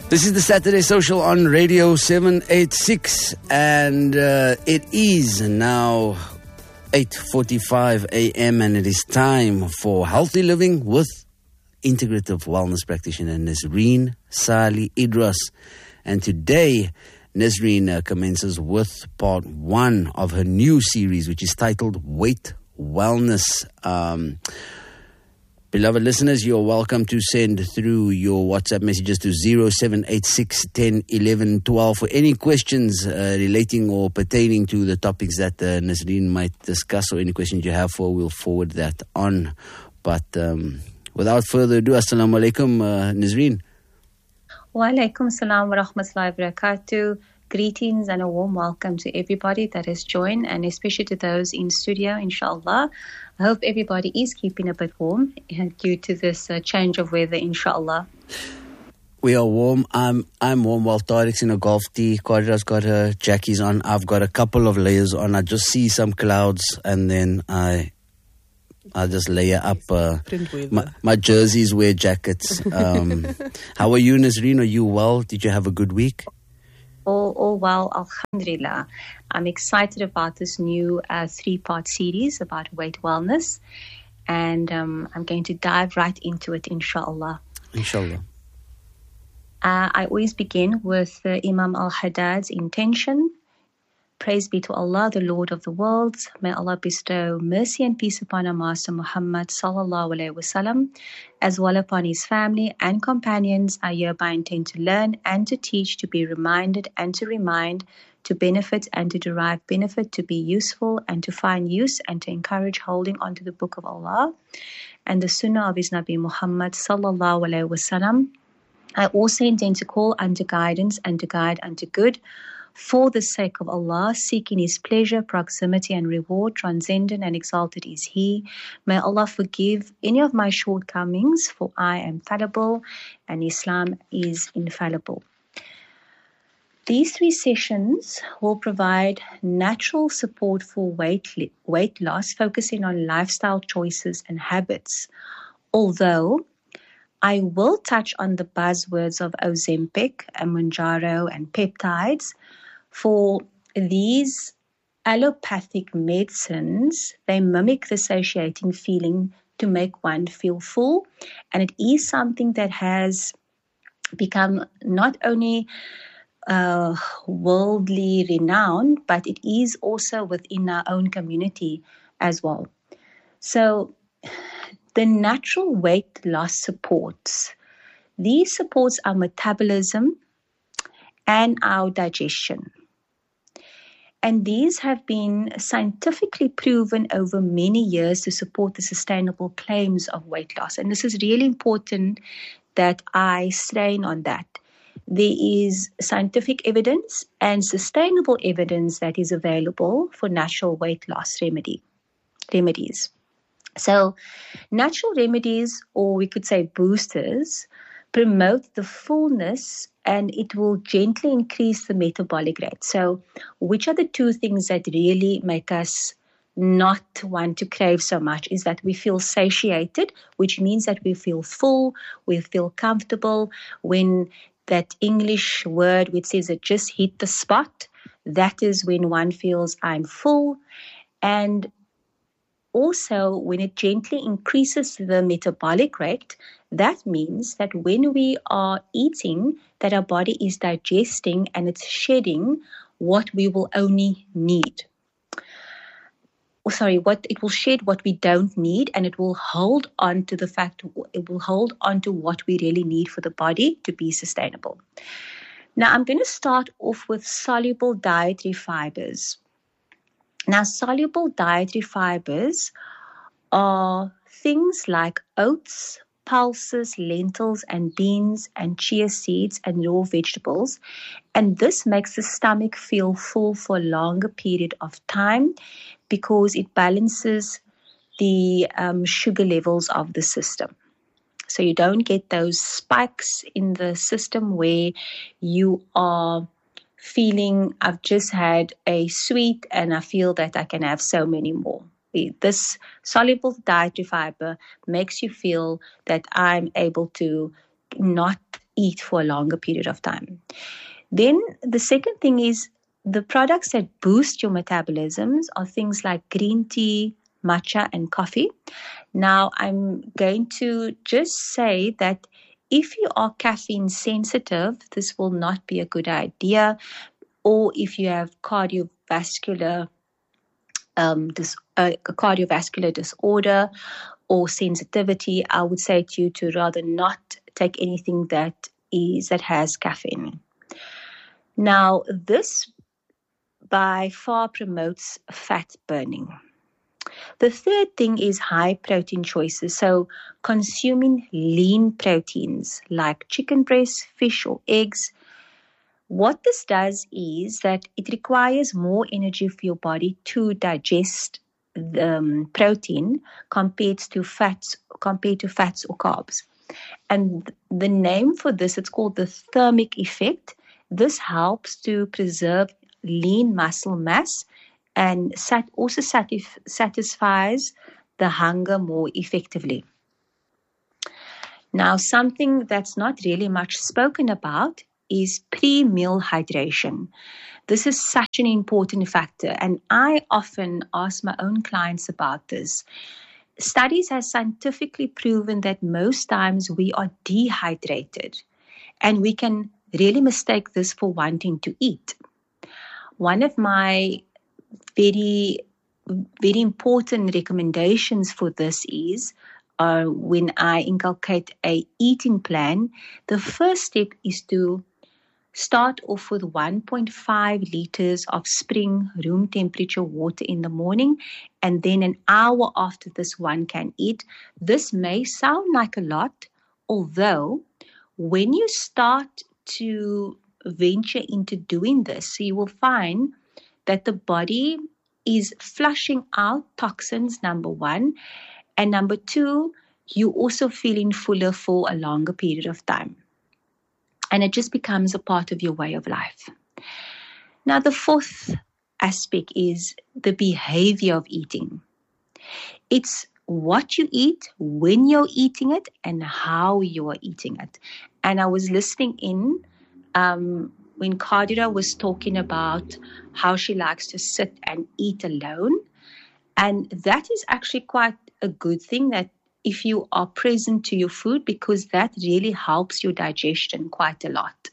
This is the Saturday Social on Radio 786, and it is now 8:45 a.m. and it is time for Healthy Living with Integrative Wellness Practitioner Nazreen Sali Idris. And today, Nazreen commences with part 1 of her new series, which is titled Weight Wellness. Beloved listeners, you're welcome to send through your WhatsApp messages to 0786 10 11 12 for any questions relating or pertaining to the topics that Nazreen might discuss, or any questions you have for, we'll forward that on. But without further ado, Assalamu alaikum, Nazreen. Wa alaikum salam wa rahmatullahi wa barakatuh. Greetings and a warm welcome to everybody that has joined, and especially to those in studio, inshallah. I hope everybody is keeping a bit warm due to this change of weather, inshallah. We are warm. I'm warm while Tariq's in a golf tee. Quadra's got her jackies on. I've got a couple of layers on. I just see some clouds and then I just layer up my jerseys, wear jackets. How are you, Nazreen? Are you well? Did you have a good week? All well, alhamdulillah. I'm excited about this new 3-part series about weight wellness, and I'm going to dive right into it, inshallah. Inshallah. I always begin with Imam al-Haddad's intention. Praise be to Allah, the Lord of the worlds. May Allah bestow mercy and peace upon our Master Muhammad sallallahu alaihi wasallam, as well upon his family and companions. I hereby intend to learn and to teach, to be reminded and to remind, to benefit and to derive benefit, to be useful and to find use, and to encourage holding on to the Book of Allah and the Sunnah of his Nabi Muhammad sallallahu alaihi wasallam. I also intend to call unto guidance and to guide unto good, for the sake of Allah, seeking His pleasure, proximity and reward. Transcendent and exalted is He. May Allah forgive any of my shortcomings, for I am fallible and Islam is infallible. These 3 sessions will provide natural support for weight loss, focusing on lifestyle choices and habits. Although I will touch on the buzzwords of Ozempic, Mounjaro and peptides. For these allopathic medicines, they mimic the satiating feeling to make one feel full, and it is something that has become not only worldly renowned, but it is also within our own community as well. So the natural weight loss supports. These supports our metabolism and our digestion. And these have been scientifically proven over many years to support the sustainable claims of weight loss. And this is really important that I strain on that. There is scientific evidence and sustainable evidence that is available for natural weight loss remedies. So natural remedies, or we could say boosters, promote the fullness, and it will gently increase the metabolic rate. So which are the 2 things that really make us not want to crave so much is that we feel satiated, which means that we feel full, we feel comfortable. When that English word which says it just hit the spot, that is when one feels I'm full. And also, when it gently increases the metabolic rate, that means that when we are eating, that our body is digesting and it's shedding what we will only need. It will shed what we don't need, and it will hold on to what we really need for the body to be sustainable. Now, I'm going to start off with soluble dietary fibers. Now, soluble dietary fibers are things like oats, pulses, lentils and beans and chia seeds and raw vegetables. And this makes the stomach feel full for a longer period of time because it balances the sugar levels of the system. So you don't get those spikes in the system where you are feeling, I've just had a sweet and I feel that I can have so many more. This soluble dietary fiber makes you feel that I'm able to not eat for a longer period of time. Then the second thing is the products that boost your metabolisms are things like green tea, matcha, and coffee. Now, I'm going to just say that if you are caffeine sensitive, this will not be a good idea. Or if you have cardiovascular disorder or sensitivity, I would say to you to rather not take anything that has caffeine. Now, this by far promotes fat burning. The third thing is high protein choices. So consuming lean proteins like chicken breast, fish, or eggs. What this does is that it requires more energy for your body to digest the protein compared to fats or carbs. And the name for this, it's called the thermic effect. This helps to preserve lean muscle mass and also satisfies the hunger more effectively. Now, something that's not really much spoken about is pre-meal hydration. This is such an important factor, and I often ask my own clients about this. Studies have scientifically proven that most times we are dehydrated, and we can really mistake this for wanting to eat. One of my very, very important recommendations for this is when I inculcate a eating plan, the first step is to start off with 1.5 liters of spring room temperature water in the morning, and then an hour after this one can eat. This may sound like a lot, although when you start to venture into doing this, you will find that the body is flushing out toxins, number one, and number two, you also feeling fuller for a longer period of time. And it just becomes a part of your way of life. Now, the fourth aspect is the behavior of eating. It's what you eat, when you're eating it, and how you are eating it. And I was listening in when Khadira was talking about how she likes to sit and eat alone. And that is actually quite a good thing, that if you are present to your food, because that really helps your digestion quite a lot.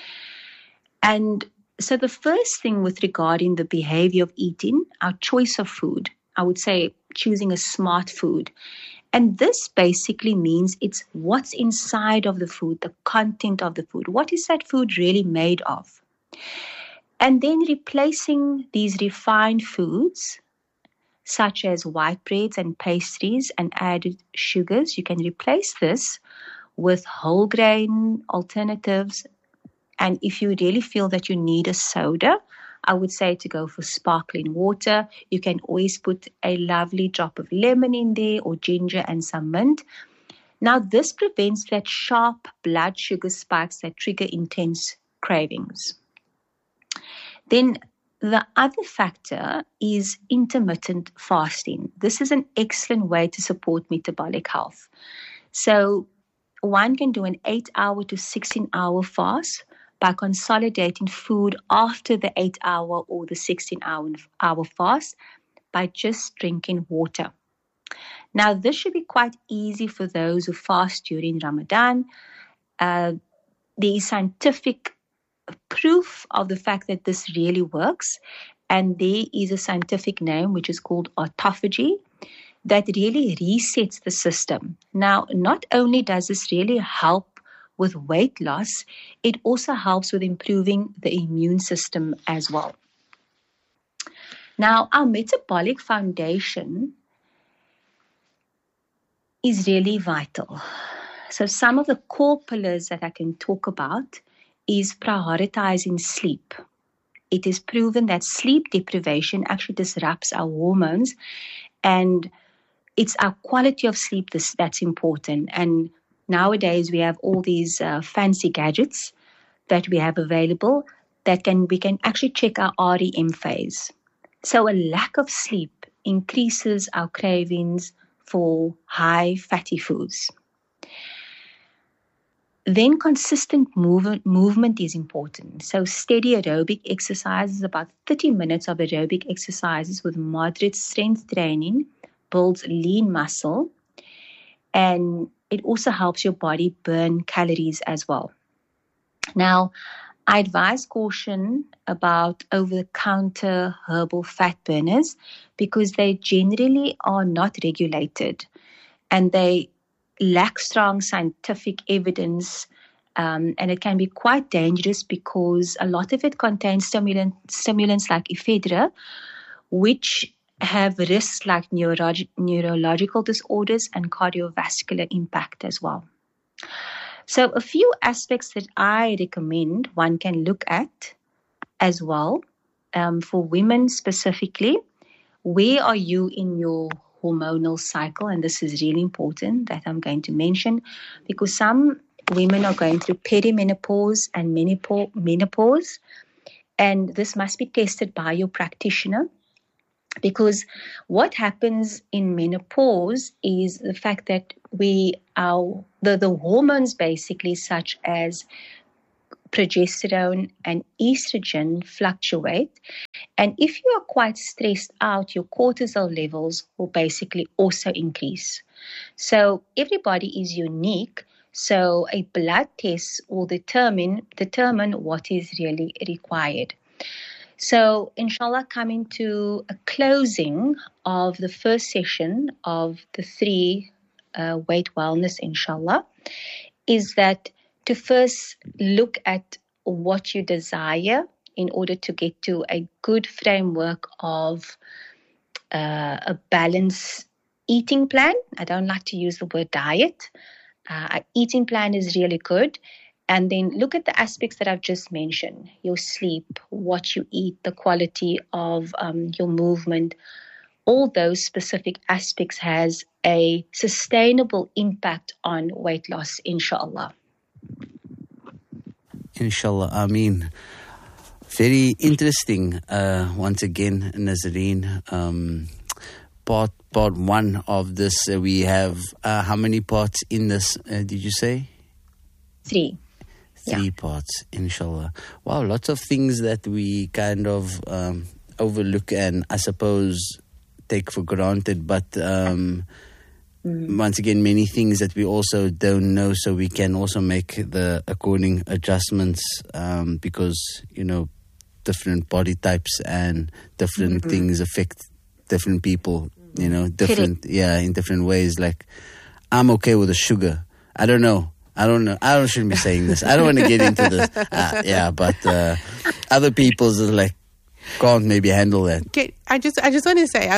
And so the first thing with regarding the behavior of eating, our choice of food, I would say choosing a smart food. And this basically means it's what's inside of the food, the content of the food. What is that food really made of? And then replacing these refined foods, such as white breads and pastries and added sugars. You can replace this with whole grain alternatives. And if you really feel that you need a soda, I would say to go for sparkling water. You can always put a lovely drop of lemon in there, or ginger and some mint. Now, this prevents that sharp blood sugar spikes that trigger intense cravings. Then the other factor is intermittent fasting. This is an excellent way to support metabolic health. So one can do an 8-hour to 16-hour fast by consolidating food after the 8-hour or the 16-hour fast by just drinking water. Now, this should be quite easy for those who fast during Ramadan. There is scientific proof of the fact that this really works, and there is a scientific name which is called autophagy that really resets the system. Now, not only does this really help with weight loss, it also helps with improving the immune system as well. Now, our metabolic foundation is really vital. So some of the core pillars that I can talk about is prioritizing sleep. It is proven that sleep deprivation actually disrupts our hormones, and it's our quality of sleep that's important. And nowadays we have all these fancy gadgets that we have available that we can actually check our REM phase. So a lack of sleep increases our cravings for high fatty foods. Then consistent movement is important. So steady aerobic exercises, about 30 minutes of aerobic exercises with moderate strength training, builds lean muscle, and it also helps your body burn calories as well. Now, I advise caution about over-the-counter herbal fat burners because they generally are not regulated and they lack strong scientific evidence, and it can be quite dangerous because a lot of it contains stimulants like ephedra, which have risks like neurological disorders and cardiovascular impact as well. So a few aspects that I recommend one can look at as well, for women specifically. Where are you in your hormonal cycle? And this is really important that I'm going to mention because some women are going through perimenopause and menopause, and this must be tested by your practitioner. Because what happens in menopause is the fact that the hormones basically such as progesterone and estrogen fluctuate. And if you are quite stressed out, your cortisol levels will basically also increase. So everybody is unique. So a blood test will determine what is really required. So, inshallah, coming to a closing of the first session of the 3 weight wellness, inshallah, is that to first look at what you desire in order to get to a good framework of a balanced eating plan. I don't like to use the word diet. An eating plan is really good. And then look at the aspects that I've just mentioned, your sleep, what you eat, the quality of your movement. All those specific aspects has a sustainable impact on weight loss, inshallah. Inshallah, Ameen. Very interesting. Once again, Nazreen. Part 1 of this, we have how many parts in this, did you say? 3. 3 parts, inshallah. Wow, lots of things that we kind of overlook and I suppose take for granted. But once again, many things that we also don't know, so we can also make the according adjustments because, different body types and different things affect different people, in different ways. Like, I'm okay with the sugar. I don't know. I shouldn't be saying this. I don't want to get into this. But other people's like can't maybe handle that. Okay, I just want to say,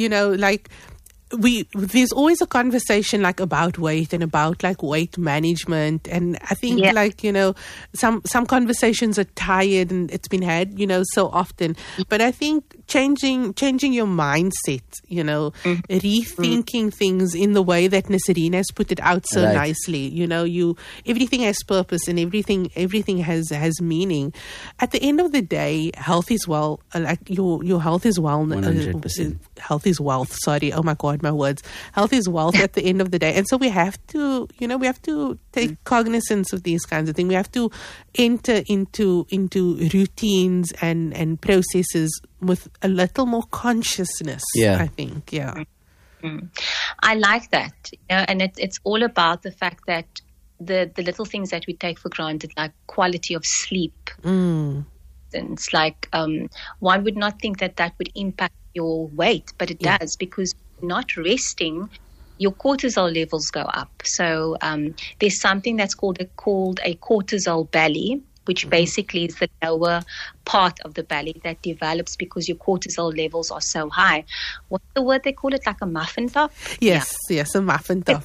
there's always a conversation like about weight and about like weight management, and I think some conversations are tired and it's been had so often, but I think changing your mindset, rethinking things in the way that Nasreen has put it out so nicely. Everything has purpose and everything has meaning. At the end of the day, health is well. Like your health is well. 100%. Health is wealth. Sorry. Oh my God. My words. Health is wealth at the end of the day. And so we have to, take cognizance of these kinds of things. We have to enter into routines and processes with a little more consciousness, I think. Yeah. I like that. And it's all about the fact that the little things that we take for granted, like quality of sleep. And it's like one would not think that would impact your weight, but it does, because not resting, your cortisol levels go up. So there's something that's called a cortisol belly, which basically is the lower part of the belly that develops because your cortisol levels are so high. What's the word they call it? Like a muffin top? Yes, a muffin top.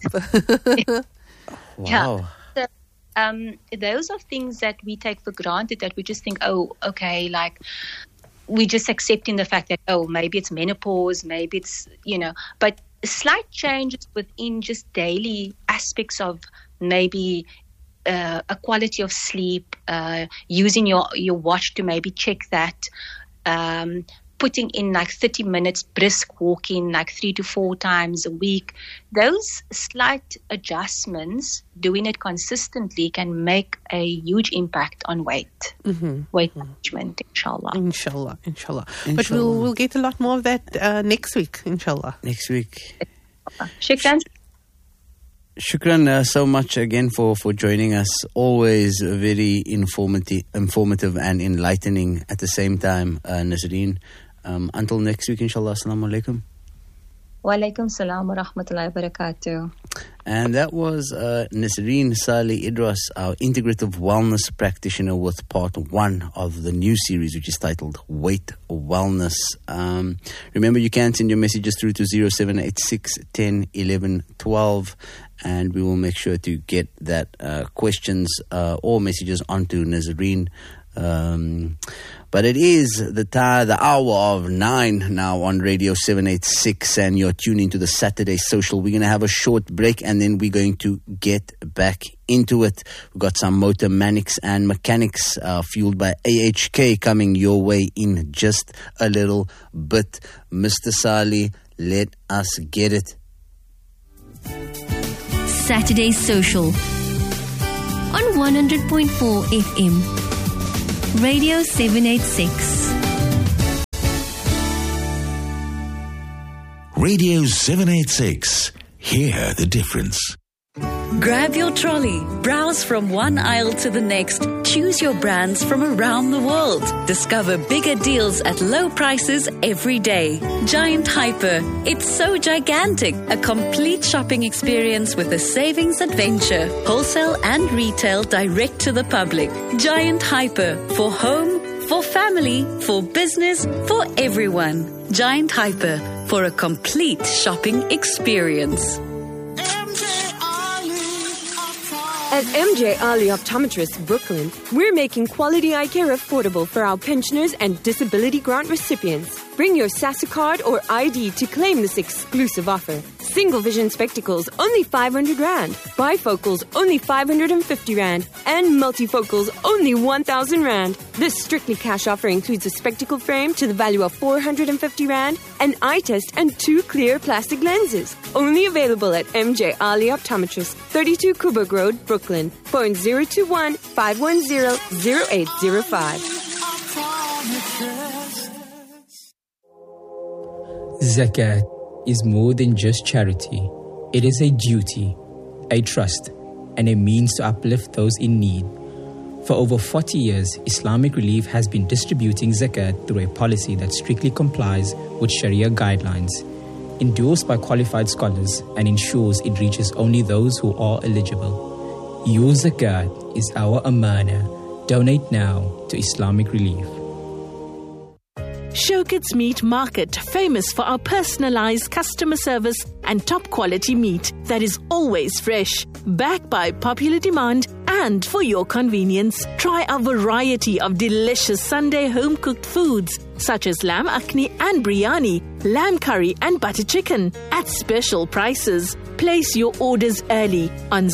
Wow. So, those are things that we take for granted, that we just think, oh, okay, like we just accepting the fact that, oh, maybe it's menopause, maybe it's, but slight changes within just daily aspects of maybe a quality of sleep, using your watch to maybe check that, putting in like 30 minutes brisk walking, like 3 to 4 times a week. Those slight adjustments, doing it consistently, can make a huge impact on weight management, inshallah. Inshallah. But we'll get a lot more of that next week, inshallah. Next week. Shukran. So much again for joining us. Always very informative and enlightening at the same time, Nazreen. Until next week, inshallah. Assalamu alaikum. Wa alaikum salam wa rahmatullahi wa barakatuh. And that was Nazreen Saleh Idris, our integrative wellness practitioner, with part 1 of the new series, which is titled Weight Wellness. Remember, you can send your messages through to 0786 10 11 12, and we will make sure to get that questions or messages onto Nazreen. But it is the hour of 9 now on Radio 786, and you're tuning to the Saturday Social. We're going to have a short break, and then we're going to get back into it. We've got some motor mechanics and mechanics fueled by AHK coming your way in just a little bit. Mr. Saleh, let us get it. Saturday Social on 100.4 FM. Radio 786. Radio 786. Hear the difference. Grab your trolley, browse from one aisle to the next, choose your brands from around the world. Discover bigger deals at low prices every day. Giant Hyper, it's so gigantic. A complete shopping experience with a savings adventure. Wholesale and retail direct to the public. Giant Hyper, for home, for family, for business, for everyone. Giant Hyper, for a complete shopping experience. At MJ Ali Optometrists, Brooklyn, we're making quality eye care affordable for our pensioners and disability grant recipients. Bring your SASA card or ID to claim this exclusive offer. Single vision spectacles, only 500 Rand. Bifocals, only 550 Rand. And multifocals, only 1,000 Rand. This strictly cash offer includes a spectacle frame to the value of 450 Rand, an eye test, and 2 clear plastic lenses. Only available at MJ Ali Optometrists, 32 Coburg Road, Brooklyn. Phone 021-510-0805. Zakat is more than just charity. It is a duty, a trust, and a means to uplift those in need. For over 40 years, Islamic Relief has been distributing zakat through a policy that strictly complies with Sharia guidelines, endorsed by qualified scholars, and ensures it reaches only those who are eligible. Your zakat is our amana. Donate now to Islamic Relief. Showkits Meat Market, famous for our personalized customer service and top quality meat that is always fresh, backed by popular demand and for your convenience. Try a variety of delicious Sunday home-cooked foods such as lamb akhni and biryani, lamb curry and butter chicken at special prices. Place your orders early on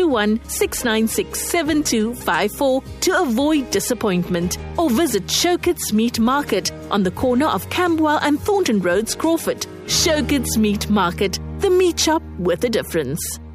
021-696-7254 to avoid disappointment, or visit Showkits Meat Market on the corner of Camberwell and Thornton Roads, Crawford. Showkits Meat Market, the meat shop with a difference.